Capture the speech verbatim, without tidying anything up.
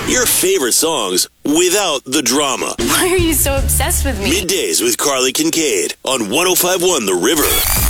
Your favorite songs without the drama. Why are you so obsessed with me? Middays with Carly Kincaid on one oh five point one The River.